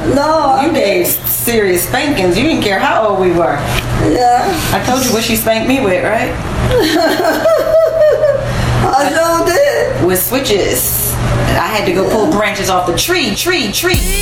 No. You gave serious spankings. You didn't care how old we were. Yeah. I told you what she spanked me with, right? I sure did. With switches. I had to go pull branches off the tree.